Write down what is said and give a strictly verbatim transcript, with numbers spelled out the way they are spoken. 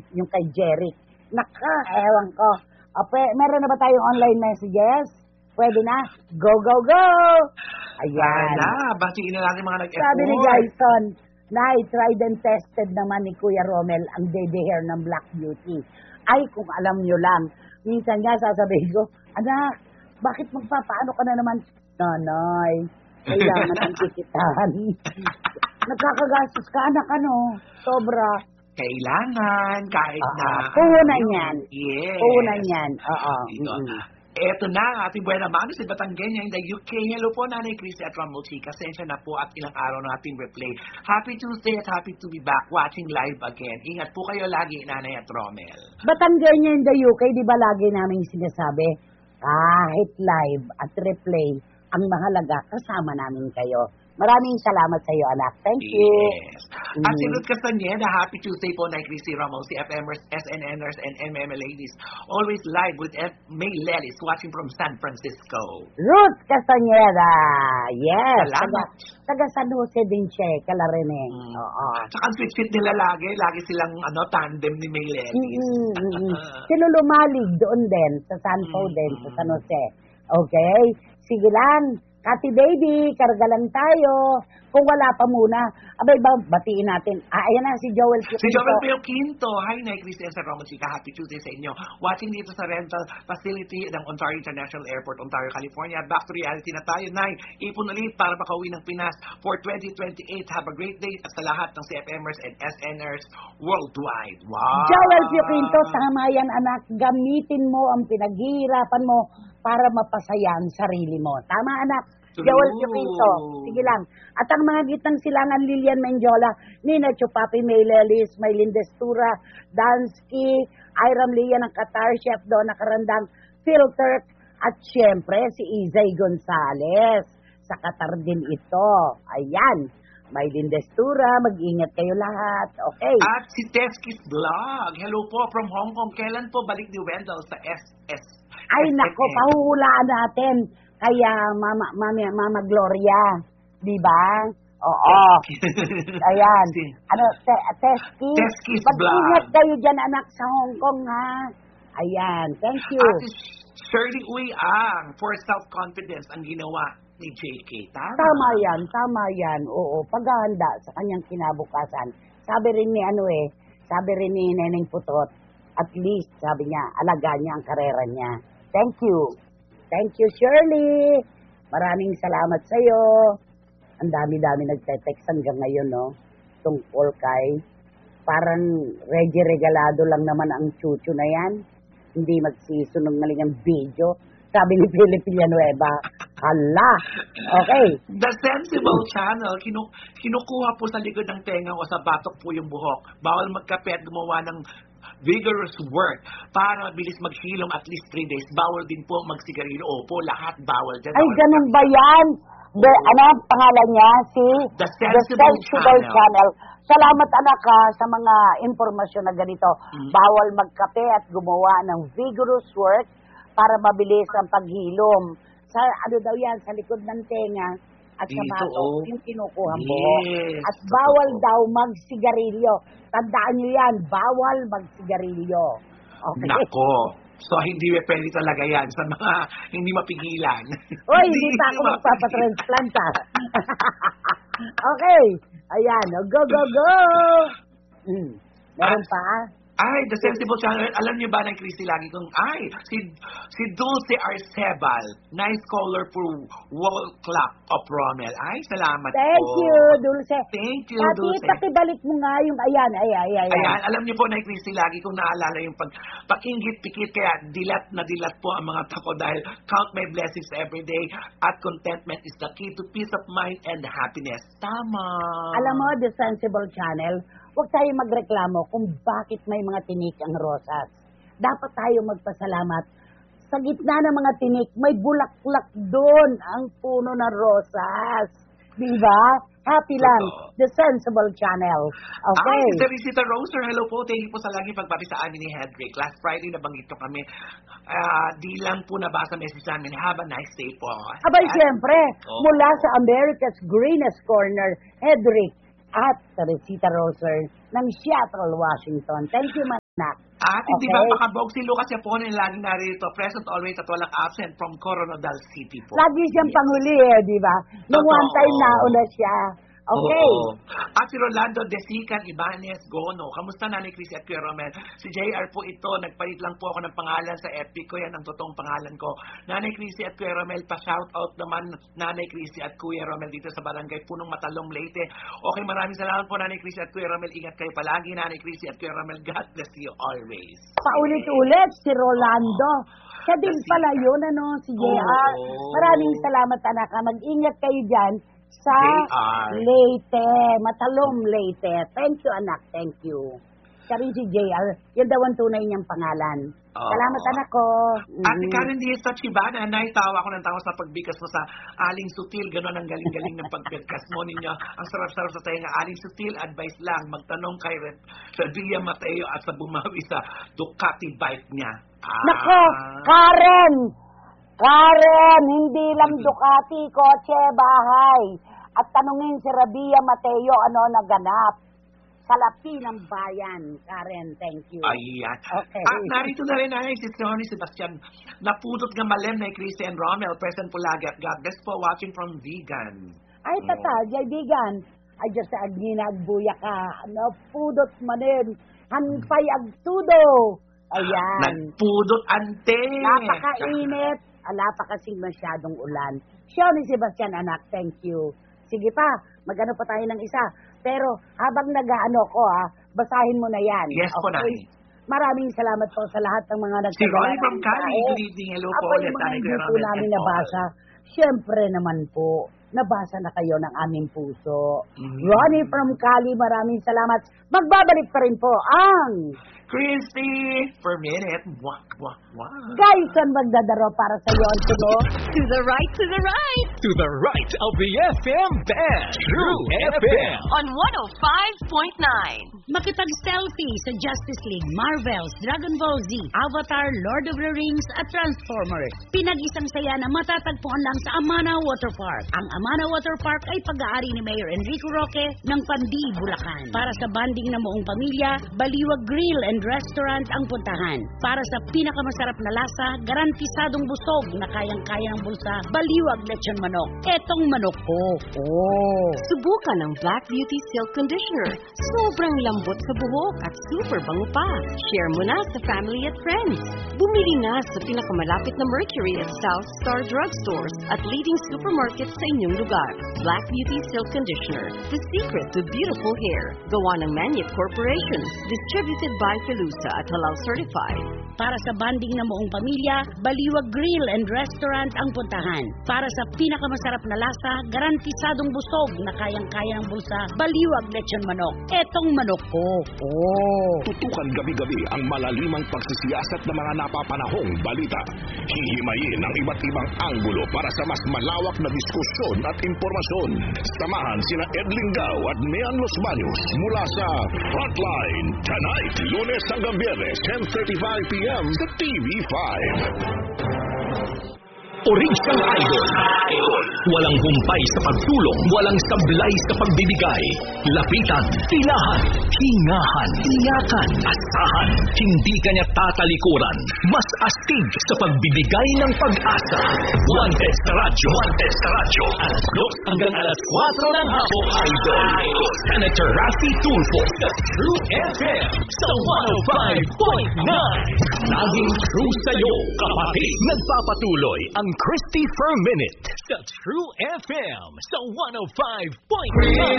yung kay Jerry. Naka, ewan ko. O, pwe- meron na ba tayong online messages? Pwede na? Go, go, go! Ayan. Sana, batiin na natin mga nag-effort. Sabi ni Jason, Nay, tried and tested naman ni Kuya Romel ang baby hair ng Black Beauty. Ay, kung alam nyo lang, minsan nga sasabihin ko, anak, bakit magpapaano ka na naman? Nanay, kailangan ang tikitan. Nagkakagastos ka, anak, ano? Sobra. Kailangan, kahit Uh, na... puhunan yan. Yes. Puhunan yan. Oo. Dito. Mm-hmm. Eto na ang ating buena mano si Batanggenya in the U K. Hello po, Nanay Christy at Ramon Chica. Sensya na po at ilang araw na ating replay. Happy Tuesday at happy to be back watching live again. Ingat po kayo lagi, Nanay at Romel. Batanggenya in the U K, di ba lagi namin sinasabi, kahit live at replay, ang mahalaga, kasama namin kayo. Maraming salamat sa iyo, anak. Thank you. Yes. Mm. At si Ruth Castaneda, happy Tuesday po, Nay Christy Ramos, C F Mers, S N Ners, and M M L ladies. Always live with F. May Lelis watching from San Francisco. Ruth Castaneda. Yes. Salamat. Taga, taga San Jose din siya, eh, Kalareneng. Mm. Oo. Tsaka ang sweet-sweet nila lagi. Lagi silang ano, tandem ni May Lelis. Mm-hmm, mm-hmm. Sila lumalig doon din, sa San Po Mm. din, sa San Jose. Okay? Sige lang. Kati baby, karga lang tayo. Kung wala pa muna, abay ba, batiin natin. Ah, ayan na, si Joel Pio Si Quinto. Joel Pio Quinto. Hi, Nay Christy and Sir Roman Chica. Happy Tuesday sa inyo. Watching dito sa rental facility ng Ontario International Airport, Ontario, California. Back to reality na tayo, Nay. Ipon ulit para makauwi ng Pinas for twenty twenty-eight. Have a great day at sa lahat ng C F Mers and S Ners worldwide. Wow! Joel Pio Quinto, tama yan anak. Gamitin mo ang pinaghihirapan mo para mapasaya ang sarili mo. Tama anak? True. Joel Pio Quinto. Sige lang. At ang mga gitang silangan, Lilian Menjola, Nina Chupapi, May Lelis, Maylin Destura, Dansky, Iram Lia ng Qatar, Chef Donna Karandang, Phil Turk, at syempre si Izay Gonzales. Sa Qatar din ito. Ayan. Maylin Destura, mag-ingat kayo lahat. Okay. At si Teskis Vlog. Hello po from Hong Kong. Kailan po balik ni Wendell sa S S? Ay, nako, pahuhulaan natin. Kaya, Mama, Mama, Mama Gloria. Di ba? Oo. Ayan. Ano, te, Teskis? Teskis Mag-ingat Vlog. kayo dyan, anak, sa Hong Kong, ha? Ayan. Thank you. At si Shirley Uy Ang for self-confidence ang ginawa ni J K. Tama. Tama yan, tama yan. Oo, paghahanda sa kanyang kinabukasan. Sabi rin ni ano eh, sabi rin ni Neneng Putot, at least, sabi niya, alaga niya ang karera niya. Thank you. Thank you, Shirley. Maraming salamat sa iyo. Ang dami-dami nagte-text hanggang ngayon, no? Tungkol kay, parang Reggie Regalado lang naman ang chuchu na yan. Hindi magsisunong na lang ang video. Sabi ni Philip Villanueva, hala. Okay. The Sensible Channel, kinu kinukuha po sa likod ng tenga o sa batok po yung buhok. Bawal magkape at gumawa ng vigorous work para mabilis maghilom at least three days. Bawal din po magsigarilyo. Opo, lahat bawal dyan. Ay, Bawal ganun ba yan? The, ano ang pangalan niya? Si The Sensible Sensible Channel. Channel. Salamat anak ha, sa mga impormasyon na ganito. Mm. Bawal magkape at gumawa ng vigorous work para mabilis ang paghilom. Sa ano daw yan, sa likod ng tenga at sa Dito, batok, oh. yung kinukuha mo. Yes, At bawal totoo. daw magsigarilyo. Tandaan nyo yan, bawal magsigarilyo. Okay? Nako. So, hindi pwede talaga yan sa mga hindi mapigilan. Oy, hindi pa ako magpapatransplant ha. Okay. Ayan. oh, Go, go, go. Mm. Meron pa? Ay, The Sensible Channel. Alam niyo ba ng Christy lagi kong, ay, si, si Dulce Arcebal. Nice colorful wall clock of Rommel. Ay, salamat Thank po. you, Dulce. Thank you, Pati, Dulce. pakibalik mo nga yung, ayan, ayan, ayan. Ayan, alam niyo po na Christy, lagi kong naalala yung pag pakingit-pikit, kaya dilat na dilat po ang mga tako dahil count my blessings every day at contentment is the key to peace of mind and happiness. Tama. Alam mo, The Sensible Channel, huwag tayo magreklamo kung bakit may mga tinik ang rosas. Dapat tayo magpasalamat. Sa gitna ng mga tinik, may bulaklak doon ang puno ng rosas. Diba? Happy lang. Totoo. The Sensible Channel. Okay. Ay, si Teresita Roser, hello po. Thank you po sa laging pagbati sa amin ni Hedrick. Last Friday, nabanggit ko kami. Ah, di lang po nabasa message namin. Have a nice day po. Abay, At- siyempre, Oh. mula sa America's Greenest Corner, Hedrick, at Teresita Roser ng Seattle, Washington. Thank you, Manak. At hindi Okay. ba pakabog si Lucas Yapone laging narito, present always at walang absent from Coronadal City po. Lagi siyang panghuli eh, di ba? Nung Totoo. one time nauna siya. Okay. Oo. At si Rolando Desican Ibanez Gono. Kamusta, Nanay Chrissy at Kuya Romel? Si J R po ito, nagpalit lang po ako ng pangalan sa F B ko. Yan ang totoong pangalan ko. Nanay Chrissy at Kuya Romel, pa-shoutout naman Nanay Chrissy at Kuya Romel dito sa Barangay Punong Matalong, Leyte. Okay, maraming salamat po, Nanay Chrissy at Kuya Romel. Ingat kayo palagi, Nanay Chrissy at Kuya Romel. God bless you always. Paulit-ulit si Rolando. Siya din Kasi- pala yun, ano, si J R. Oo. Maraming salamat, anak. ha. Mag-ingat kayo dyan sa J R. Leyte. Matalom, Leyte. Thank you, anak. Thank you. Siya rin si J R. Yan daw ang tunay niyang pangalan. Oo. Salamat, anak ko. At Mhm. Karen Diaz sa Chibana, naitawa ko ng tawa sa pagbigas mo sa Aling Sutil. Ganon ang galing-galing ng pagbigkas mo ninyo. Ang sarap-sarap sa tayo nga. Aling Sutil, advice lang. Magtanong kay Red Villa Mateo at sa bumawi sa Ducati bike niya. Ah. Nako, Karen! Karen, hindi lang Ducati, kotse, bahay. At tanungin si Rabia Mateo ano naganap. Salapi ng bayan. Karen, thank you. Ayan. Okay. At narito na rin ay si Tony Sebastian. Napudot nga malem na Christian Rommel. Present po lagi at God bless po watching from Vegan. Ay, tata, jaibigan. Ay, Diyos sa agina, agbuya ka. Napudot manin. Hanpay agtudo. Ayan. Nagpudot ante. Napakainit. Ala pa kasing masyadong ulan. Siya ni Sebastian, anak, thank you. Sige pa, magano pa tayo ng isa. Pero habang nag-ano ko ha, basahin mo na yan. Yes po, Nay. Maraming salamat po sa lahat ng mga Si nagsadala. Ronnie from ng Cali. mensahe. Good evening. Hello po Ako ulit. yung mga Nanay hindi Kuya po Romel namin and all. nabasa. Siyempre naman po, nabasa na kayo ng aming puso. Mhm. Ronnie from Cali, maraming salamat. Magbabalik pa rin po ang Christy per minute. Wah, wah, wah. Guys ang magdadaro para sa iyo ang tulo. To the right, to the right. To the right of the F M band. True F M. On one oh five point nine. Makipag-selfie sa Justice League, Marvels, Dragon Ball Z, Avatar, Lord of the Rings at Transformers. Pinag-isang saya na matatagpuan lang sa Amana Water Park. Ang Amana Water Park ay pag-aari ni Mayor Enrico Roque ng Pandi, Bulacan. Para sa banding ng buong pamilya, Baliwag Grill and Restaurant ang puntahan. Para sa pinakamasarap na lasa, garantisadong busog na kayang-kaya ng bulsa, Baliwag Lechon Manok. Etong manok ko. Oh! Subukan ang Black Beauty Silk Conditioner. Sobrang lambot sa buhok at super bango pa. Share mo na sa family at friends. Bumili na sa pinakamalapit na Mercury at South Star Drugstores at leading supermarkets sa inyong lugar. Black Beauty Silk Conditioner. The secret to beautiful hair. Gawa ng Manit Corporation. Distributed by Felusa at Halal Certified. Para sa banding ng buong pamilya, Baliwag Grill and Restaurant ang puntahan. Para sa pinakamasarap na lasa, garantisadong busog na kayang-kaya ng bulsa, Baliwag Lechon Manok. Etong manok ko. Oh! Tutukan gabi-gabi ang malalimang pagsisiyasat ng mga napapanahong balita. Hihimayin ang iba't ibang anggulo para sa mas malawak na diskusyon at impormasyon. Samahan sina Edlin Gao at Mian Los Baños mula sa Frontline tonight, Lunes hanggang Biyernes, ten thirty-five p m sa T V five. Original Idol. Walang humpay sa pagtulong, walang sablay sa pagbibigay. Lapitan, pilahan, hingahan, iyakan, asahan. Hindi kanya tatalikuran. Mas astig sa pagbibigay ng pag-asa. Wanted sa radyo. Wanted sa radyo. Alas dos hanggang alas kwatro ng hapon. Idol. Senator Raffy Tulfo sa True F M sa one oh five point nine. Laging true sa'yo, kapatid. Nagpapatuloy ang Christy per minute sa True F M sa one oh five point nine.